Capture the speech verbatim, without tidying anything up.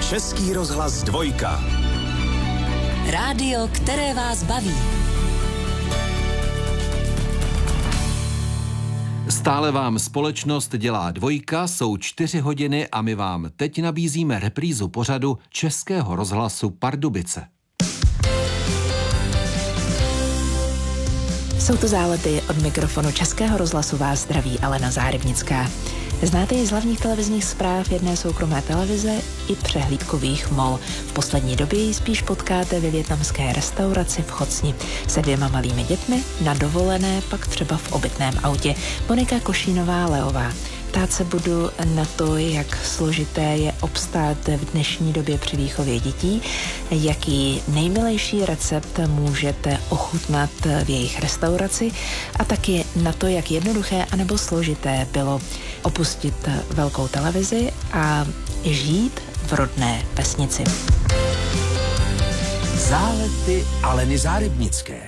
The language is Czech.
Český rozhlas dvojka. Rádio, které vás baví. Stále vám společnost dělá dvojka, jsou čtyři hodiny a my vám teď nabízíme reprízu pořadu Českého rozhlasu Pardubice. Jsou to Zálety, od mikrofonu Českého rozhlasu vás zdraví Alena Zárybnická. Znáte ji z hlavních televizních zpráv jedné soukromé televize i přehlídkových mol. V poslední době ji spíš potkáte ve vietnamské restauraci v Chocni se dvěma malými dětmi, na dovolené, pak třeba v obytném autě. Monika Košínová-Leová. Ptát se budu na to, jak složité je obstát v dnešní době při výchově dětí, jaký nejmilejší recept můžete ochutnat v jejich restauraci a taky na to, jak jednoduché anebo složité bylo opustit velkou televizi a žít v rodné vesnici. Zálety Aleny Zárybnické.